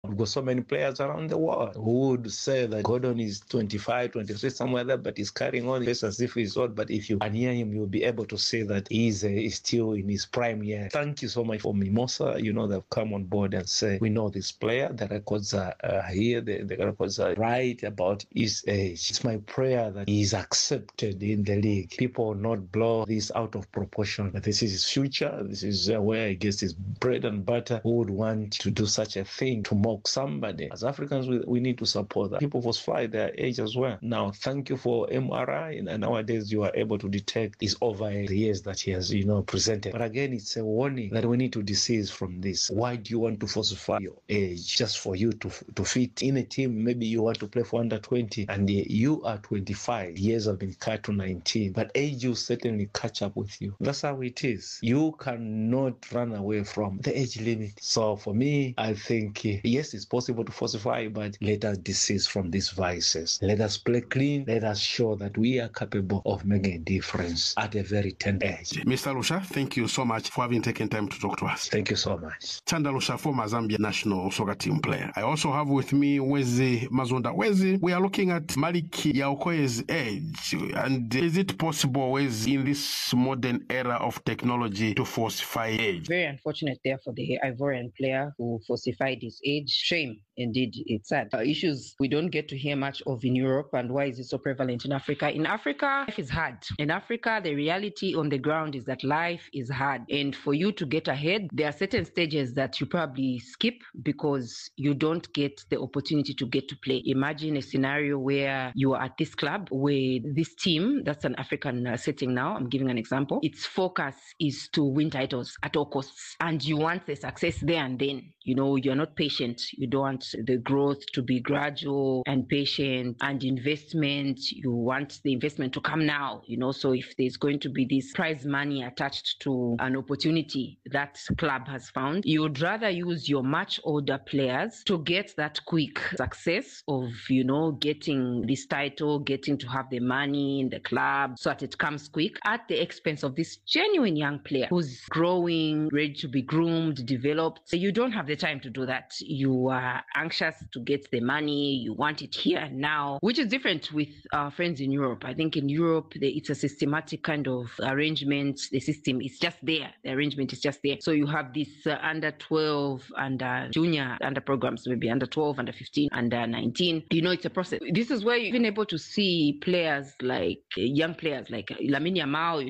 We've got so many players around the world who would say that Gordon is 25, 26, somewhere there, but he's carrying on as if he's old. But if you can hear him, you'll be able to say that he's still in his prime year. Thank you so much for Mimosa. They've come on board and say, we know this player. The records are here. The records are right about his age. It's my prayer that he's accepted in the league. People will not blow this out of proportion. But this is his future. This is where he gets his bread and butter. Who would want to do such a thing, to mock somebody? As Africans, we need to support that. People falsify their age as well. Now, thank you for MRI. And nowadays, you are able to detect this over the years that he has, presented. But again, it's a warning that we need to desist from this. Why do you want to falsify your age just for you to fit in a team? Maybe you want to play for under 20 and you are 25. Years have been cut to 19. But age will certainly catch up with you. That's how it is. You cannot run away from the age limit. So for me, I think, yes, it's possible to falsify, but let us desist from these vices. Let us play clean. Let us show that we are capable of making a difference at a very tender age. Mr. Lusha, thank you so much for having taken time to talk to us. Thank you so much. Chanda Lusha, former Zambia national soccer team player. I also have with me Wezi Mazunda. Wezi, we are looking at Maliki Yaokoye's age. And is it possible, Wezi, in this modern era of technology to falsify age? Very unfortunate there for the Ivorian player who falsified his age. Shame. Indeed, it's sad. Issues we don't get to hear much of in Europe, and why is it so prevalent in Africa? In Africa, life is hard. In Africa, the reality on the ground is that life is hard. And for you to get ahead, there are certain stages that you probably skip because you don't get the opportunity to get to play. Imagine a scenario where you are at this club, where this team, that's an African setting now, I'm giving an example, its focus is to win titles at all costs. And you want the success there and then. You're not patient. You don't want the growth to be gradual and patient, and investment. You want the investment to come now, so if there's going to be this prize money attached to an opportunity that club has found, you would rather use your much older players to get that quick success of, getting this title, getting to have the money in the club so that it comes quick at the expense of this genuine young player who's growing, ready to be groomed, developed. So you don't have the time to do that. You are anxious to get the money. You want it here and now, which is different with our friends in Europe. I think in Europe, it's a systematic kind of arrangement. The system is just there. The arrangement is just there. So you have this under 12 and junior under programs, maybe under 12, under 15, under 19. It's a process. This is where you've been able to see players like young players like Lamine Yamal,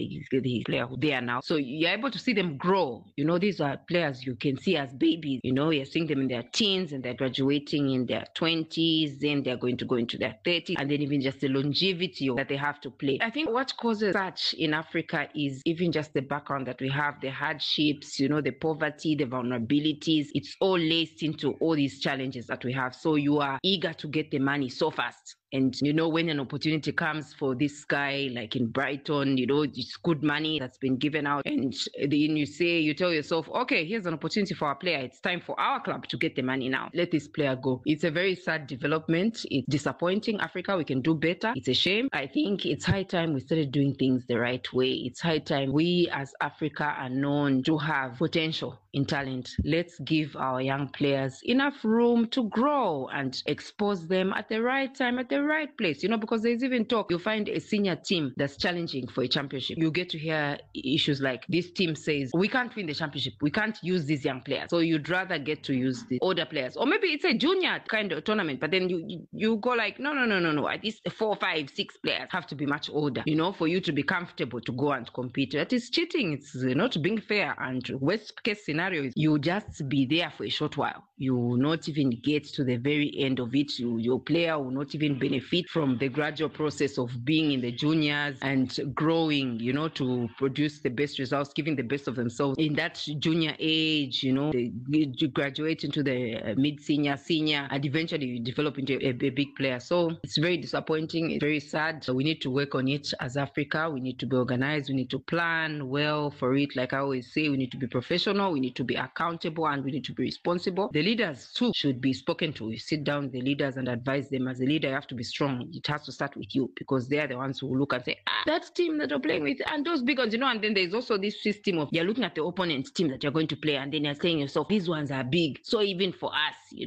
the player who they are now. So you're able to see them grow. These are players you can see as babies. You're seeing them in their teens and they're graduating in their 20s, then they're going to go into their 30s, and then even just the longevity that they have to play. I think what causes such in Africa is even just the background that we have, the hardships, the poverty, the vulnerabilities. It's all laced into all these challenges that we have. So you are eager to get the money so fast. And, when an opportunity comes for this guy, like in Brighton, it's good money that's been given out. And then you tell yourself, okay, here's an opportunity for our player. It's time for our club to get the money now. Let this player go. It's a very sad development. It's disappointing. Africa, we can do better. It's a shame. I think it's high time we started doing things the right way. It's high time we as Africa are known to have potential in talent. Let's give our young players enough room to grow and expose them at the right time, at the right place, because there's even talk. You find a senior team that's challenging for a championship. You get to hear issues like this team says, we can't win the championship. We can't use these young players. So you'd rather get to use the older players. Or maybe it's a junior kind of tournament, but then you go like, no. At least 4, 5, 6 players have to be much older, for you to be comfortable to go and compete. That is cheating. It's not being fair. And worst case scenario is you just be there for a short while. You will not even get to the very end of it. Your player will not even benefit from the gradual process of being in the juniors and growing, to produce the best results, giving the best of themselves in that junior age, they graduate into the mid-senior, senior, and eventually you develop into a big player. So it's very disappointing. It's very sad. So we need to work on it as Africa. We need to be organized. We need to plan well for it. Like I always say, we need to be professional. We need to be accountable, and we need to be responsible. The leaders too should be spoken to. You sit down with the leaders and advise them. As a leader, you have to be strong. It has to start with you, because they are the ones who look and say, that team that you're playing with, and those big ones, and then there's also this system of you're looking at the opponent team that you're going to play, and then you're saying yourself, these ones are big. So even for us,